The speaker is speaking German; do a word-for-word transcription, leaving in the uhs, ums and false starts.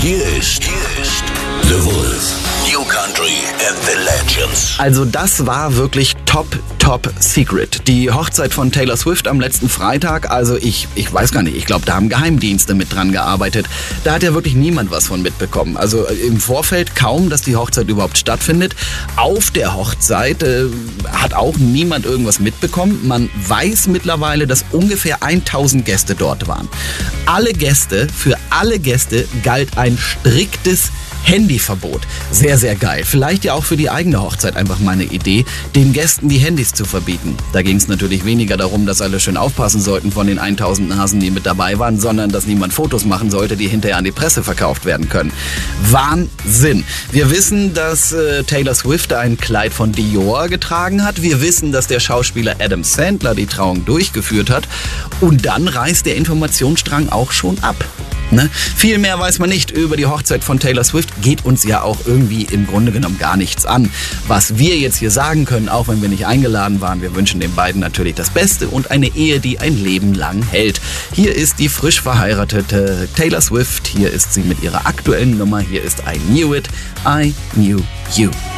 Hier ist, hier ist The Wolf. New Country and the Legends. Also das war wirklich top, top secret. Die Hochzeit von Taylor Swift am letzten Freitag, also ich, ich weiß gar nicht, ich glaube, da haben Geheimdienste mit dran gearbeitet. Da hat ja wirklich niemand was von mitbekommen. Also im Vorfeld kaum, dass die Hochzeit überhaupt stattfindet. Auf der Hochzeit äh, hat auch niemand irgendwas mitbekommen. Man weiß mittlerweile, dass ungefähr tausend Gäste dort waren. Alle Gäste, für alle Gäste galt ein striktes Handyverbot. Sehr, sehr geil. Vielleicht ja auch für die eigene Hochzeit einfach mal eine Idee, den Gästen die Handys zu verbieten. Da ging es natürlich weniger darum, dass alle schön aufpassen sollten von den tausend Nasen, die mit dabei waren, sondern dass niemand Fotos machen sollte, die hinterher an die Presse verkauft werden können. Wahnsinn. Wir wissen, dass äh, Taylor Swift ein Kleid von Dior getragen hat. Wir wissen, dass der Schauspieler Adam Sandler die Trauung durchgeführt hat. Und dann reißt der Informationsstrang auch schon ab. Ne? Viel mehr weiß man nicht über die Hochzeit von Taylor Swift, geht uns ja auch irgendwie im Grunde genommen gar nichts an. Was wir jetzt hier sagen können, auch wenn wir nicht eingeladen waren, wir wünschen den beiden natürlich das Beste und eine Ehe, die ein Leben lang hält. Hier ist die frisch verheiratete Taylor Swift, hier ist sie mit ihrer aktuellen Nummer, hier ist I Knew It, I Knew You.